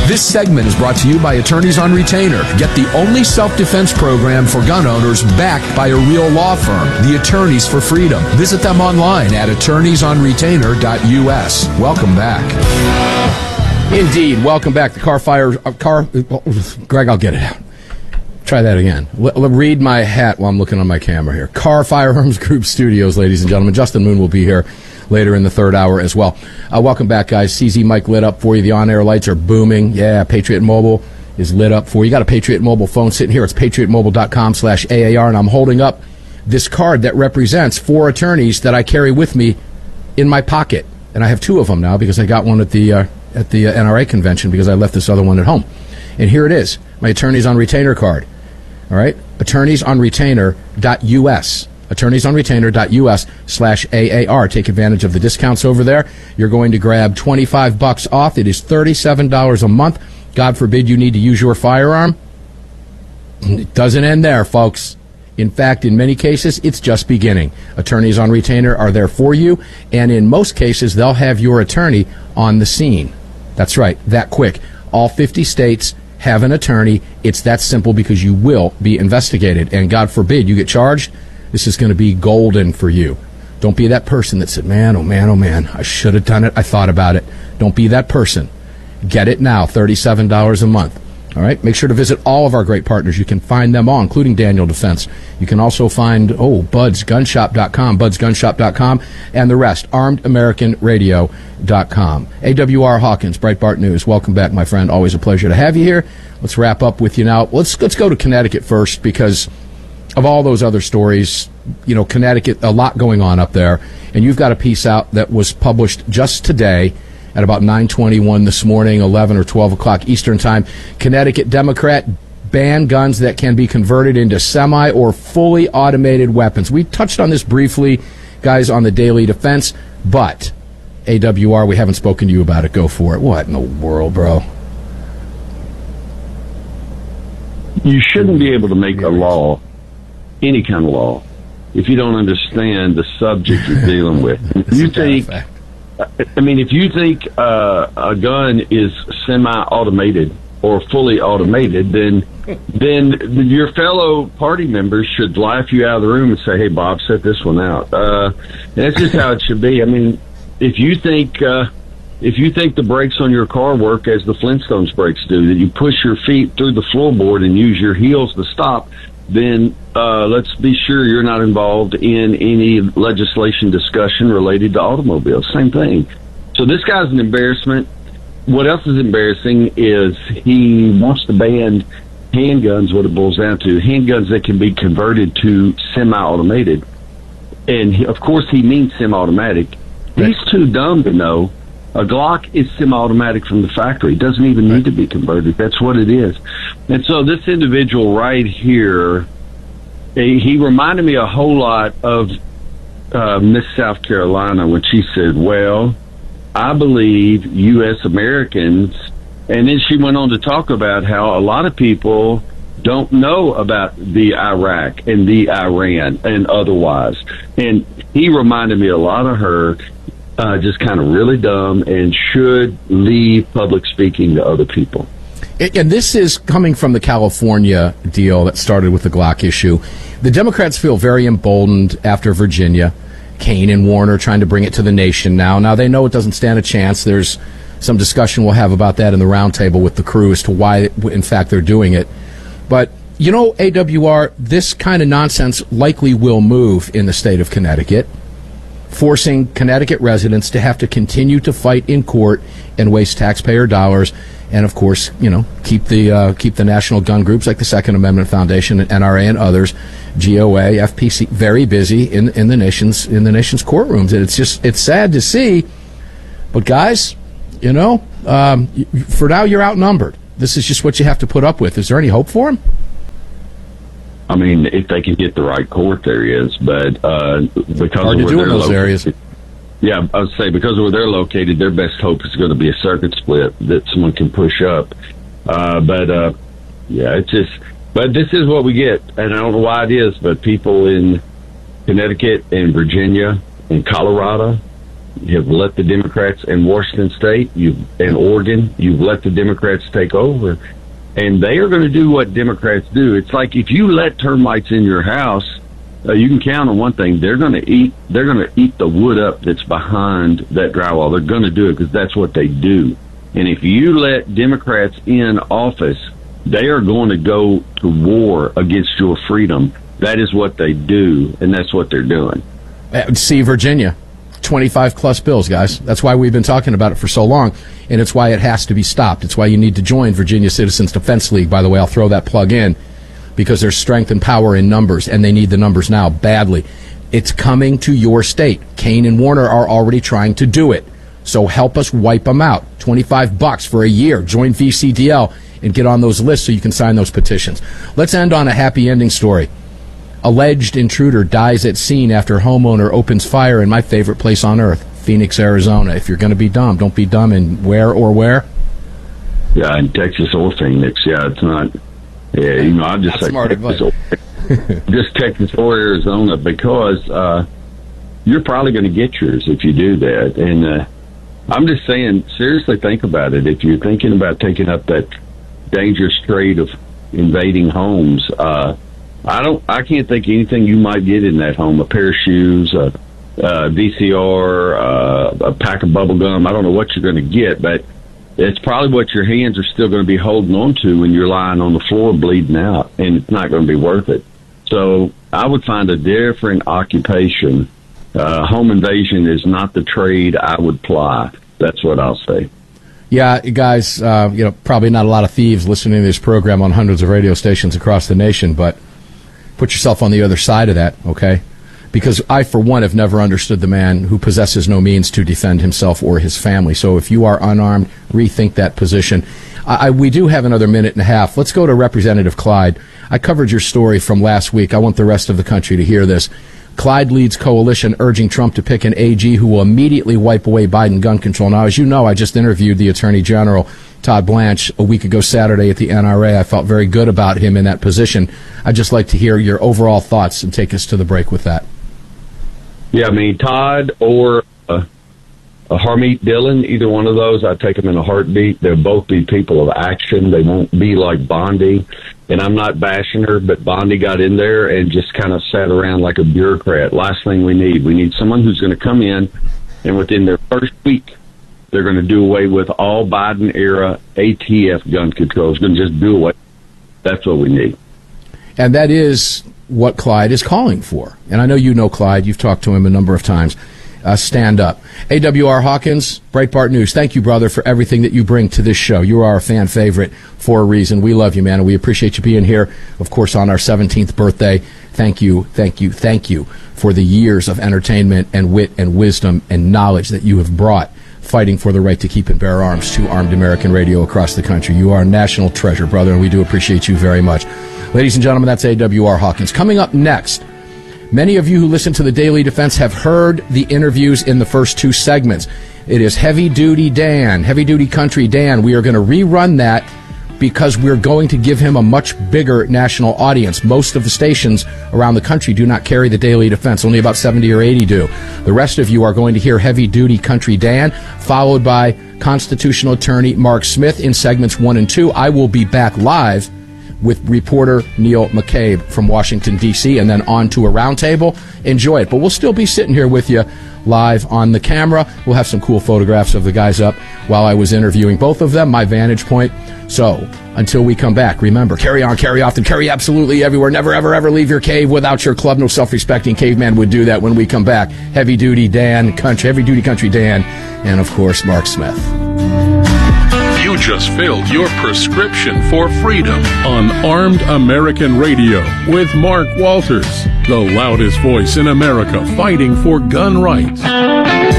This segment is brought to you by Attorneys on Retainer. Get the only self-defense program for gun owners backed by a real law firm, the Attorneys for Freedom. Visit them online at attorneysonretainer.us. Welcome back. Indeed, welcome back. The Greg, I'll get it out. Try that again. Read my hat while I'm looking on my camera here. Carr Firearms Group Studios, ladies and gentlemen. Justin Moon will be here later in the third hour as well. Welcome back, guys. CZ Mike lit up for you. The on-air lights are booming. Yeah, Patriot Mobile is lit up for you. You got a Patriot Mobile phone sitting here. It's patriotmobile.com/AAR, and I'm holding up this card that represents 4 attorneys that I carry with me in my pocket. And I have 2 of them now because I got one at the NRA convention because I left this other one at home. And here it is, my Attorneys on Retainer card. All right? attorneysonretainer.us. attorneysonretainer.us/AAR. Take advantage of the discounts over there. You're going to grab $25 off. It is $37 a month. God forbid you need to use your firearm. It doesn't end there, folks. In fact, in many cases, it's just beginning. Attorneys on Retainer are there for you, and in most cases, they'll have your attorney on the scene. That's right, that quick. All 50 states have an attorney. It's that simple because you will be investigated, and God forbid you get charged. This is going to be golden for you. Don't be that person that said, man, oh man, I should have done it. I thought about it. Don't be that person. Get it now, $37 a month. All right? Make sure to visit all of our great partners. You can find them all, including Daniel Defense. You can also find, budsgunshop.com, and the rest, armedamericanradio.com. AWR Hawkins, Breitbart News. Welcome back, my friend. Always a pleasure to have you here. Let's wrap up with you now. Let's go to Connecticut first because of all those other stories, Connecticut, a lot going on up there. And you've got a piece out that was published just today at about 9:21 this morning, 11 or 12 o'clock Eastern Time. Connecticut Democrat ban guns that can be converted into semi or fully automated weapons. We touched on this briefly, guys, on the Daily Defense, but AWR, we haven't spoken to you about it. Go for it. What in the world, bro? You shouldn't be able to make a law, any kind of law, if you don't understand the subject you're dealing with. If you think a gun is semi-automated or fully automated, then your fellow party members should laugh you out of the room and say, "Hey, Bob, set this one out." That's just how it should be. I mean, if you think the brakes on your car work as the Flintstones brakes do, that you push your feet through the floorboard and use your heels to stop, then let's be sure you're not involved in any legislation discussion related to automobiles. Same thing. So this guy's an embarrassment. What else is embarrassing is he wants to ban handguns, what it boils down to, handguns that can be converted to semi-automated. And, of course, he means semi-automatic. He's too dumb to know a Glock is semi-automatic from the factory. It doesn't even need to be converted. That's what it is. And so this individual right here, he reminded me a whole lot of Miss South Carolina when she said, well, I believe U.S. Americans, and then she went on to talk about how a lot of people don't know about the Iraq and the Iran and otherwise. And he reminded me a lot of her, just kind of really dumb, and should leave public speaking to other people. And this is coming from the California deal that started with the Glock issue. The Democrats feel very emboldened after Virginia. Kane and Warner trying to bring it to the nation now. Now, they know it doesn't stand a chance. There's some discussion we'll have about that in the roundtable with the crew as to why, in fact, they're doing it. But, AWR, this kind of nonsense likely will move in the state of Connecticut, forcing Connecticut residents to have to continue to fight in court and waste taxpayer dollars, and of course, keep the national gun groups like the Second Amendment Foundation and NRA and others, GOA, FPC, very busy in the nation's courtrooms. And it's sad to see, but guys, for now you're outnumbered. This is just what you have to put up with. Is there any hope for them? I mean, if they can get the right court, there is, but because hard to do in those areas. Yeah, I would say because of where they're located, their best hope is going to be a circuit split that someone can push up. But this is what we get, and I don't know why it is, but people in Connecticut and Virginia and Colorado have let the Democrats in Washington State, in Oregon, you've let the Democrats take over, and they are going to do what Democrats do. It's like if you let termites in your house, you can count on one thing: they're going to eat the wood up that's behind that drywall. They're going to do it because that's what they do. And if you let Democrats in office, they are going to go to war against your freedom. That is what they do, and that's what they're doing. See, Virginia, 25 plus bills, guys. That's why we've been talking about it for so long, and it's why it has to be stopped. It's why you need to join Virginia Citizens Defense League. By the way, I'll throw that plug in because there's strength and power in numbers, and they need the numbers now badly. It's coming to your state. Kane and Warner are already trying to do it. So help us wipe them out. $25 for a year. Join VCDL and get on those lists so you can sign those petitions. Let's end on a happy ending story. Alleged intruder dies at scene after homeowner opens fire in my favorite place on earth, Phoenix, Arizona. If you're going to be dumb, don't be dumb in where? Yeah, in Texas or Phoenix. Yeah, it's not. Yeah, I'll just say just Texas or Arizona because you're probably going to get yours if you do that. And I'm just saying, seriously, think about it. If you're thinking about taking up that dangerous trade of invading homes, I can't think of anything you might get in that home. A pair of shoes, a VCR, a pack of bubble gum. I don't know what you're going to get, but it's probably what your hands are still going to be holding on to when you're lying on the floor bleeding out, and it's not going to be worth it. So I would find a different occupation. Home invasion is not the trade I would ply. That's what I'll say. Yeah, guys, probably not a lot of thieves listening to this program on hundreds of radio stations across the nation, but put yourself on the other side of that, okay? Because I, for one, have never understood the man who possesses no means to defend himself or his family. So if you are unarmed, rethink that position. We do have another minute and a half. Let's go to Representative Clyde. I covered your story from last week. I want the rest of the country to hear this. Clyde leads coalition urging Trump to pick an AG who will immediately wipe away Biden gun control. Now, as you know, I just interviewed the Attorney General, Todd Blanche, a week ago Saturday at the NRA. I felt very good about him in that position. I'd just like to hear your overall thoughts and take us to the break with that. Yeah, I mean, Todd or Harmeet Dillon, either one of those, I'd take them in a heartbeat. They'll both be people of action. They won't be like Bondi. And I'm not bashing her, but Bondi got in there and just kind of sat around like a bureaucrat. Last thing we need someone who's going to come in, and within their first week, they're going to do away with all Biden-era ATF gun control. It's going to just do away. That's what we need. And that is what Clyde is calling for. And I know you know Clyde. You've talked to him a number of times. Stand up. AWR Hawkins, Breitbart News. Thank you, brother, for everything that you bring to this show. You are a fan favorite for a reason. We love you, man, and we appreciate you being here, of course, on our 17th birthday. Thank you for the years of entertainment and wit and wisdom and knowledge that you have brought fighting for the right to keep and bear arms to armed American radio across the country. You are a national treasure, brother, and we do appreciate you very much. Ladies and gentlemen, that's AWR Hawkins. Coming up next, many of you who listen to the Daily Defense have heard the interviews in the first two segments. It is Heavy Duty Dan, Heavy Duty Country Dan. We are going to rerun that because we're going to give him a much bigger national audience. Most of the stations around the country do not carry the Daily Defense. Only about 70 or 80 do. The rest of you are going to hear Heavy Duty Country Dan, followed by constitutional attorney Mark Smith in segments 1 and 2. I will be back live with reporter Neil McCabe from Washington, D.C., and then on to a roundtable. Enjoy it. But we'll still be sitting here with you live on the camera. We'll have some cool photographs of the guys up while I was interviewing both of them, my vantage point. So until we come back, remember, carry on, carry often, carry absolutely everywhere. Never, ever, ever leave your cave without your club. No self-respecting caveman would do that when we come back. Heavy Duty Dan, Heavy Duty Country Dan, and, of course, Mark Smith. You just filled your prescription for freedom on Armed American Radio with Mark Walters, the loudest voice in America fighting for gun rights.